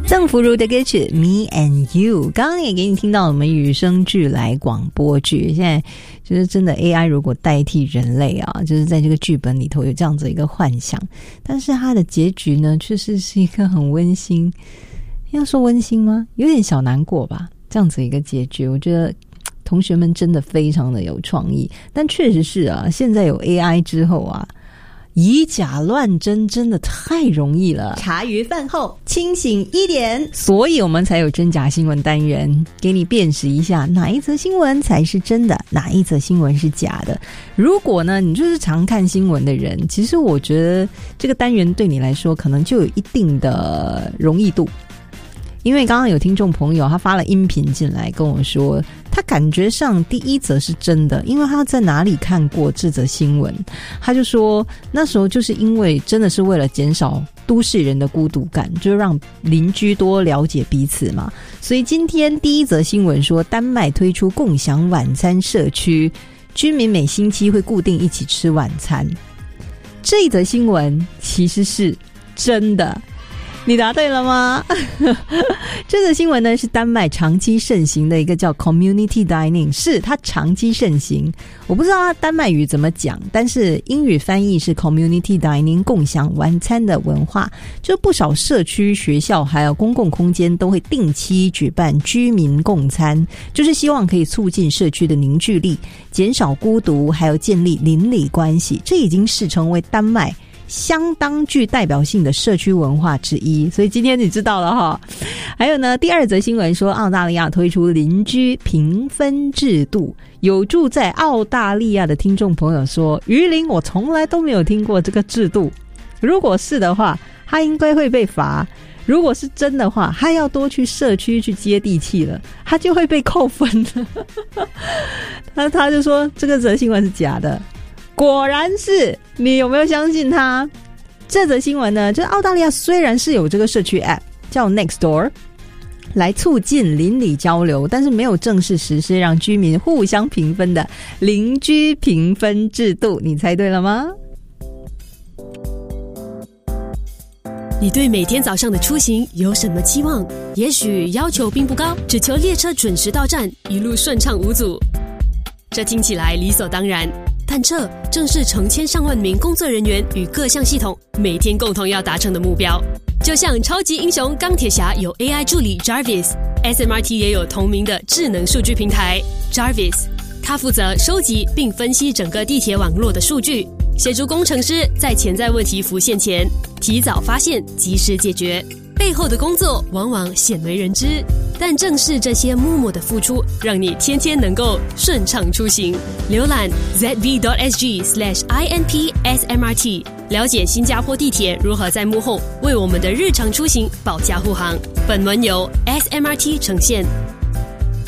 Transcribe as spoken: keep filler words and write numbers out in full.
邓福如的歌曲 Me and You， 刚刚也给你听到我们与生俱来广播剧，现在就是真的 A I 如果代替人类啊，就是在这个剧本里头有这样子一个幻想，但是它的结局呢确实是一个很温馨，要说温馨吗？有点小难过吧，这样子一个结局，我觉得同学们真的非常的有创意。但确实是啊，现在有 A I 之后啊，以假乱真真的太容易了， 茶余饭后清醒一点， 所以我们才有真假新闻单元，给你辨识一下哪一则新闻才是真的，哪一则新闻是假的。如果呢你就是常看新闻的人，其实我觉得这个单元对你来说可能就有一定的容易度。因为刚刚有听众朋友他发了音频进来跟我说，他感觉上第一则是真的，因为他在哪里看过这则新闻，他就说那时候就是因为真的是为了减少都市人的孤独感，就让邻居多了解彼此嘛。所以今天第一则新闻说，丹麦推出共享晚餐社区，居民每星期会固定一起吃晚餐。这一则新闻其实是真的，你答对了吗？这个新闻呢是丹麦长期盛行的一个叫 community dining， 是它长期盛行，我不知道它丹麦语怎么讲，但是英语翻译是 community dining， 共享晚餐的文化，就不少社区、学校还有公共空间都会定期举办居民共餐，就是希望可以促进社区的凝聚力，减少孤独，还有建立邻里关系，这已经是成为丹麦相当具代表性的社区文化之一，所以今天你知道了哈。还有呢，第二则新闻说，澳大利亚推出邻居评分制度，有住在澳大利亚的听众朋友说，于林我从来都没有听过这个制度，如果是的话他应该会被罚，如果是真的话他要多去社区去接地气了，他就会被扣分了。他他就说这个则新闻是假的，果然是，你有没有相信他？这则新闻呢，就是澳大利亚虽然是有这个社区 App 叫 Nextdoor 来促进邻里交流，但是没有正式实施让居民互相评分的邻居评分制度，你猜对了吗？ 你对每天早上的出行有什么期望？也许要求并不高，只求列车准时到站，一路顺畅无阻。这听起来理所当然，但这正是成千上万名工作人员与各项系统每天共同要达成的目标。就像超级英雄钢铁侠有 A I 助理 Jarvis，S M R T 也有同名的智能数据平台 Jarvis， 它负责收集并分析整个地铁网络的数据，协助工程师在潜在问题浮现前提早发现，及时解决。背后的工作往往鲜为人知，但正是这些默默的付出，让你天天能够顺畅出行。浏览 z v dot s g slash i n p s m r t， 了解新加坡地铁如何在幕后为我们的日常出行保驾护航。本文由 S M R T 呈现。